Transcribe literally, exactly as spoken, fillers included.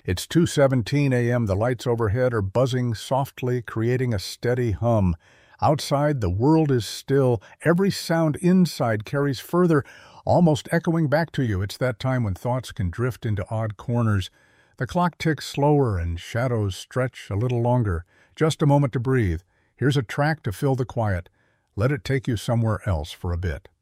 It's two seventeen a m The lights overhead are buzzing softly, creating a steady hum. Outside, the world is still. Every sound inside carries further, almost echoing back to you. It's that time when thoughts can drift into odd corners. The clock ticks slower and shadows stretch a little longer. Just a moment to breathe. Here's a track to fill the quiet. Let it take you somewhere else for a bit.